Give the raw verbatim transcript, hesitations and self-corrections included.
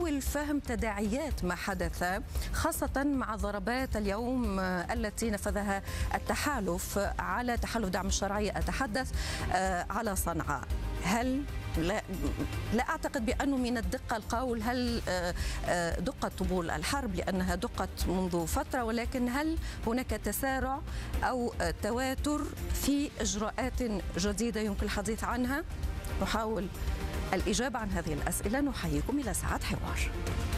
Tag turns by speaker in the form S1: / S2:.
S1: نحاول فهم تداعيات ما حدث، خاصة مع ضربات اليوم التي نفذها التحالف على تحالف دعم الشرعية، أتحدث على صنعاء. هل لا, لا أعتقد بأنه من الدقة القول هل دقت طبول الحرب، لأنها دقت منذ فترة، ولكن هل هناك تسارع أو تواتر في إجراءات جديدة يمكن الحديث عنها؟ نحاول الإجابة عن هذه الأسئلة. نحييكم إلى ساعات حوار.